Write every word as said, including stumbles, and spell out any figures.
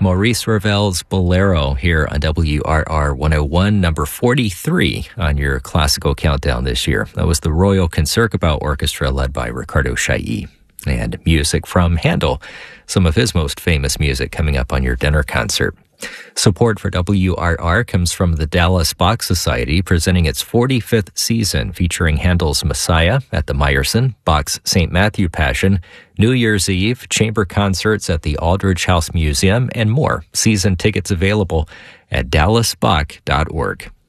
Maurice Ravel's Bolero here on W R R one oh one, number forty-three on your classical countdown this year. That was the Royal Concertgebouw Orchestra led by Ricardo Chailly. And music from Handel, some of his most famous music coming up on your dinner concert. Support for W R R comes from the Dallas Bach Society, presenting its forty-fifth season featuring Handel's Messiah at the Meyerson, Bach's Saint Matthew Passion, New Year's Eve, chamber concerts at the Aldrich House Museum, and more. Season tickets available at dallas bach dot org.